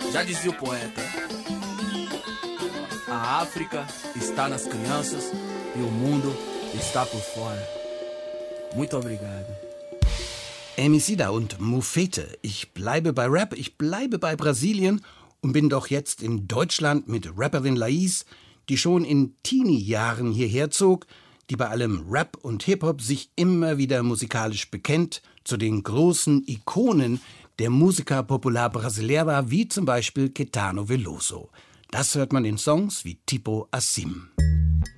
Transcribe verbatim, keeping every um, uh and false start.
Já dizia o poeta, a África está nas crianças e o mundo está por fora. Muito obrigado. Emicida und Mufete. Ich bleibe bei Rap, ich bleibe bei Brasilien und bin doch jetzt in Deutschland mit Rapperin Lais, die schon in Teenie-Jahren hierher zog, die bei allem Rap und Hip-Hop sich immer wieder musikalisch bekennt zu den großen Ikonen der Música Popular Brasileira, wie zum Beispiel Caetano Veloso. Das hört man in Songs wie Tipo Assim.